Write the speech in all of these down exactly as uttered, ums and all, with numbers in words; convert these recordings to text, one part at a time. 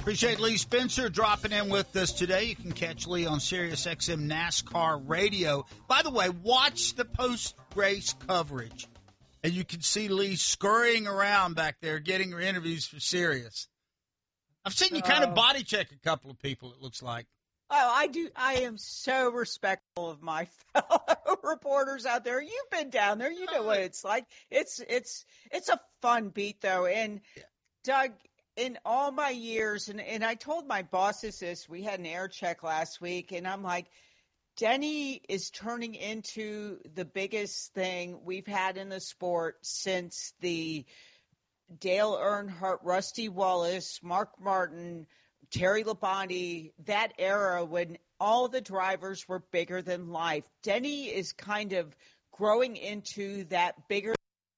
Appreciate Lee Spencer dropping in with us today. You can catch Lee on Sirius X M NASCAR Radio. By the way, watch the post-race coverage, and you can see Lee scurrying around back there getting her interviews for Sirius. I've seen you kind of body check a couple of people, it looks like. Oh, I do. I am so respectful of my fellow reporters out there. You've been down there. You know what it's like. It's it's it's a fun beat, though. And, Doug, in all my years, and, and I told my bosses this, we had an air check last week, and I'm like, Denny is turning into the biggest thing we've had in the sport since the Dale Earnhardt, Rusty Wallace, Mark Martin, Terry Labonte, that era when all the drivers were bigger than life. Denny is kind of growing into that bigger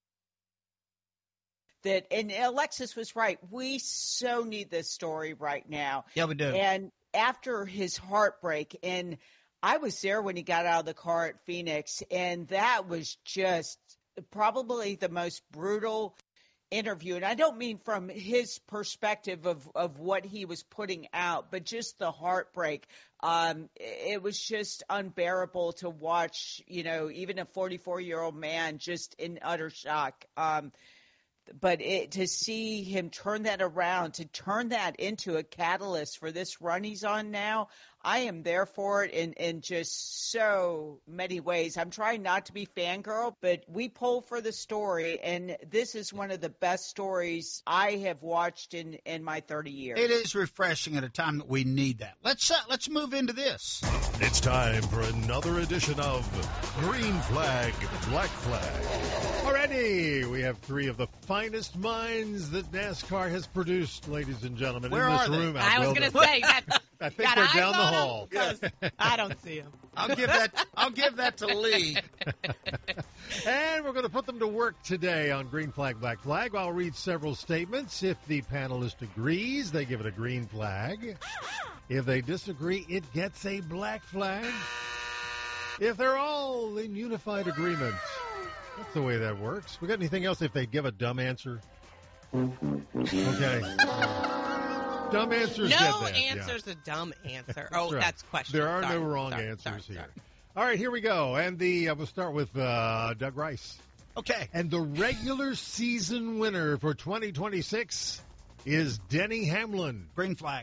that, and Alexis was right. We so need this story right now. Yeah, we do. And after his heartbreak, and I was there when he got out of the car at Phoenix, and that was just probably the most brutal interview. And I don't mean from his perspective of, of what he was putting out, but just the heartbreak. Um, it was just unbearable to watch, you know, even a forty-four-year-old man just in utter shock. Um, but it, to see him turn that around, to turn that into a catalyst for this run he's on now, I am there for it in, in just so many ways. I'm trying not to be fangirl, but we pull for the story, and this is one of the best stories I have watched in, in my thirty years. It is refreshing at a time that we need that. Let's uh, let's move into this. It's time for another edition of Green Flag, Black Flag. Alrighty, we have three of the finest minds that NASCAR has produced, ladies and gentlemen, Where in this are they? room. I was going to say that. I think got they're eyes down the on 'em? hall. 'Cause I don't see them. I'll give that I'll give that to Lee. And we're going to put them to work today on Green Flag, Black Flag. I'll read several statements. If the panelist agrees, they give it a green flag. If they disagree, it gets a black flag. If they're all in unified agreement, that's the way that works. We got anything else if they give a dumb answer? Okay. Dumb answers No get that. answer's yeah. a dumb answer. Oh, right. that's question. There are sorry, no wrong sorry, answers sorry, here. sorry. All right, here we go. And the uh, we'll start with uh, Doug Rice. Okay. And the regular season winner for twenty twenty-six is Denny Hamlin. Green flag.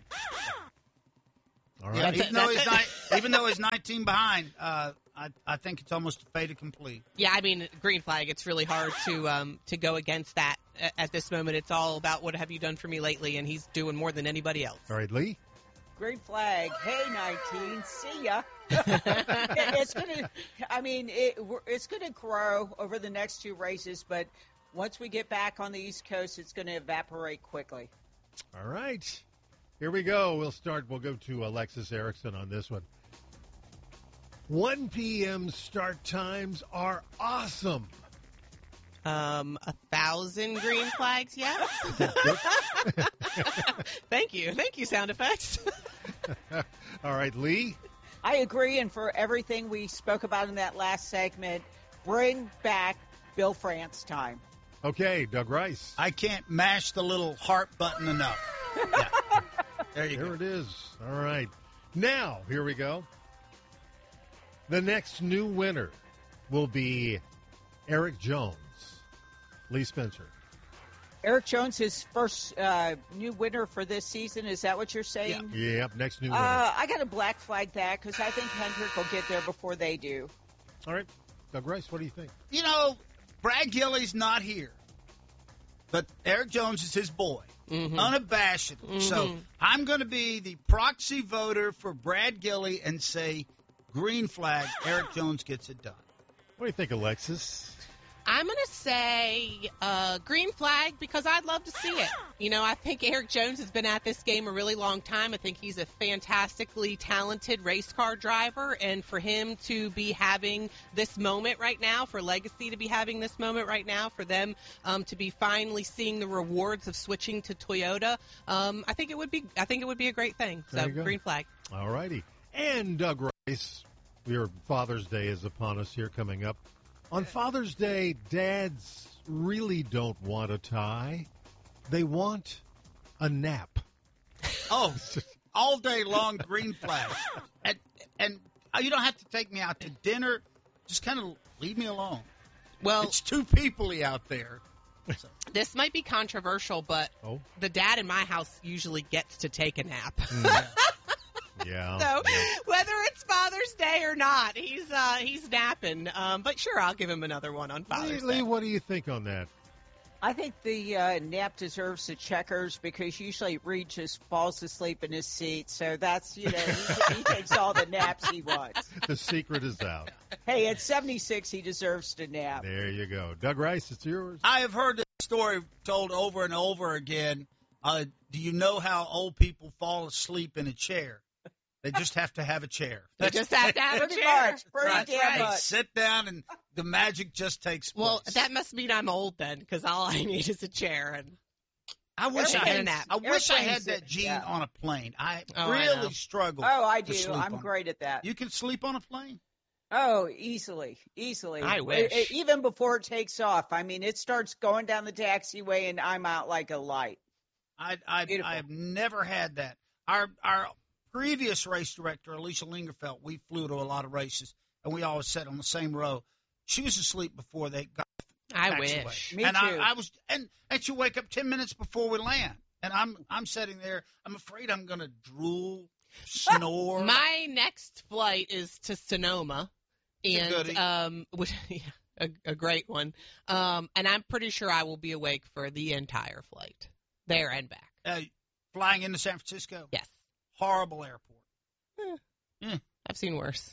All Yeah, right. even though he's ni- even though he's nineteen behind, uh, I I think it's almost a fait accompli. Yeah, I mean, green flag. It's really hard to um to go against that a- at this moment. It's all about what have you done for me lately, and he's doing more than anybody else. All right, Lee. Green flag. Hey, nineteen. See ya. It's gonna. I mean, it, it's gonna grow over the next two races, but once we get back on the East Coast, it's going to evaporate quickly. All right. Here we go. We'll start. We'll go to Alexis Erickson on this one. one p.m. start times are awesome. Um, a thousand green flags, yes. Thank you. Thank you, sound effects. All right, Lee. I agree, and for everything we spoke about in that last segment, bring back Bill France time. Okay, Doug Rice. I can't mash the little heart button enough. Yeah. There you There go. it is. All right. Now, here we go. The next new winner will be Eric Jones. Lee Spencer. Eric Jones, his first uh, new winner for this season. Is that what you're saying? Yep, next new winner. Uh, I got to black flag that because I think Hendrick will get there before they do. All right. Doug Rice, what do you think? You know, Brad Gilley's not here, but Eric Jones is his boy, Mm-hmm. unabashedly. Mm-hmm. So I'm going to be the proxy voter for Brad Gilley and say green flag, Eric Jones gets it done. What do you think, Alexis? I'm going to say uh, green flag because I'd love to see it. You know, I think Eric Jones has been at this game a really long time. I think he's a fantastically talented race car driver, and for him to be having this moment right now, for Legacy to be having this moment right now, for them um, to be finally seeing the rewards of switching to Toyota, um, I think it would be. I think it would be a great thing. So There you go. green flag. All righty. And Doug Rice, your Father's Day is upon us here coming up. On Father's Day, dads really don't want a tie. They want a nap. Oh, all day long, green flag. And, and you don't have to take me out to dinner. Just kind of leave me alone. Well, it's too people-y out there. So. This might be controversial, but oh. the dad in my house usually gets to take a nap. Mm. Yeah. So yeah. whether it's Father's Day or not, he's uh, he's napping. Um, but sure, I'll give him another one on Father's Lee, Day. what do you think on that? I think the uh, nap deserves the checkers because usually Reed just falls asleep in his seat. So that's, you know, he, he takes all the naps he wants. The secret is out. Hey, at seventy-six, he deserves to nap. There you go. Doug Rice, it's yours. I have heard this story told over and over again. Uh, do you know how old people fall asleep in a chair? They just have to have a chair. They just have to have a Pretty chair. much. Pretty Right. damn They much. sit down and the magic just takes place. Well, that must mean I'm old then, because all I need is a chair. And I wish I Airplanes- had nap. I wish I had airplanes, that gene yeah. on a plane. I Oh, I know. really struggle. Oh, I to do. sleep I'm on- great at that. You can sleep on a plane. Oh, easily, easily. I wish. E- e- even before it takes off. I mean, it starts going down the taxiway, and I'm out like a light. I I, Beautiful. I have never had that. Our our previous race director, Alicia Lingerfeld, we flew to a lot of races, and we always sat on the same row. She was asleep before they got I taxiway. wish. Me and too. I, I was and and she wake up ten minutes before we land, and I'm I'm sitting there. I'm afraid I'm going to drool, snore. My next flight is to Sonoma, It's a and goodie. um, which, yeah, a, a great one. Um, and I'm pretty sure I will be awake for the entire flight, there and back. uh, flying into San Francisco. Yes, Horrible airport. I've seen worse.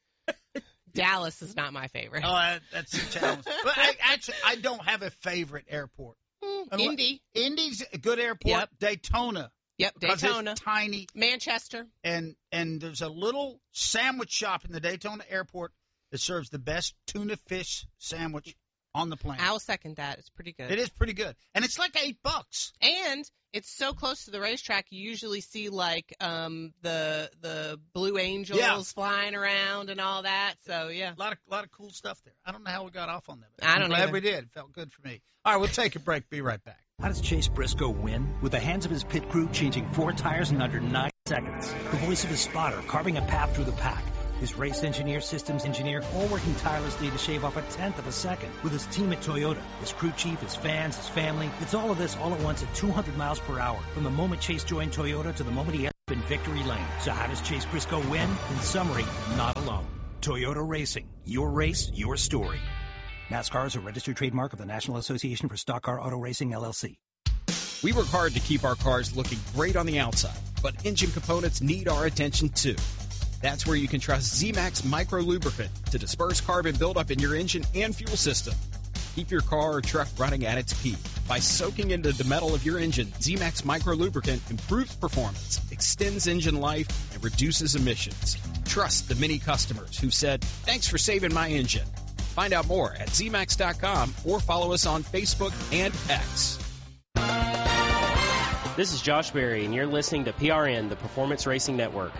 Dallas is not my favorite. Oh, that, that's a challenge. But I, actually, I don't have a favorite airport. Mm, Unless- Indy. Indy's a good airport. Yep. Daytona. Yep, 'cause Daytona. It's tiny, Manchester. and and there's a little sandwich shop in the Daytona airport that serves the best tuna fish sandwich on the planet. I'll second that. It's pretty good. It is pretty good, and it's like eight bucks. And it's so close to the racetrack, you usually see like um, the the Blue Angels Yeah. flying around and all that. So yeah, A lot of lot of cool stuff there. I don't know how we got off on that. But I I'm don't glad either. we did. It felt good for me. All right, we'll take a break. Be right back. How does Chase Briscoe win? With the hands of his pit crew changing four tires in under nine seconds. The voice of his spotter carving a path through the pack. His race engineer, systems engineer, all working tirelessly to shave off a tenth of a second. With his team at Toyota, his crew chief, his fans, his family. It's all of this all at once at two hundred miles per hour. From the moment Chase joined Toyota to the moment he ends up in victory lane. So how does Chase Briscoe win? In summary, not alone. Toyota Racing. Your race, your story. NASCAR is a registered trademark of the National Association for Stock Car Auto Racing, L L C. We work hard to keep our cars looking great on the outside, but engine components need our attention too. That's where you can trust Z-Max Micro Lubricant to disperse carbon buildup in your engine and fuel system. Keep your car or truck running at its peak. By soaking into the metal of your engine, Z-Max Micro Lubricant improves performance, extends engine life, and reduces emissions. Trust the many customers who said, "Thanks for saving my engine." Find out more at Z max dot com or follow us on Facebook and X. This is Josh Berry, and you're listening to P R N, the Performance Racing Network.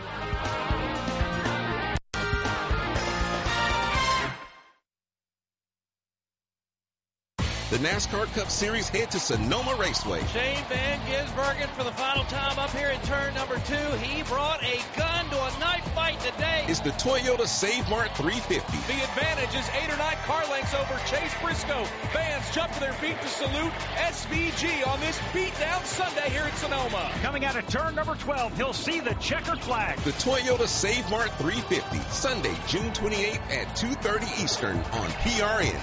The NASCAR Cup Series head to Sonoma Raceway. Shane Van Gisbergen for the final time up here in turn number two. He brought a gun to a knife fight today. It's the Toyota Save Mart three fifty. The advantage is eight or nine car lengths over Chase Briscoe. Fans jump to their feet to salute S V G on this beatdown Sunday here in Sonoma. Coming out of turn number twelve, he'll see the checkered flag. The Toyota Save Mart three fifty, Sunday, June twenty-eighth at two thirty Eastern on P R N.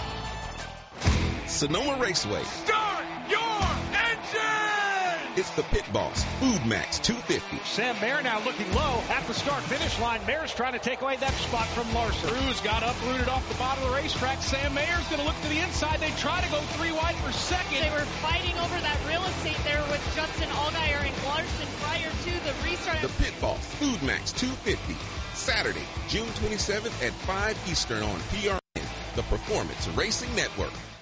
Sonoma Raceway. Start your engine! It's the Pit Boss, Food Max two fifty. Sam Mayer now looking low at the start-finish line. Mayer's trying to take away that spot from Larson. Cruz got uprooted off the bottom of the racetrack. Sam Mayer's going to look to the inside. They try to go three wide for second. They were fighting over that real estate there with Justin Allgaier and Larson prior to the restart. The Pit Boss, Food Max two fifty. Saturday, June twenty-seventh at five Eastern on P R N, the Performance Racing Network.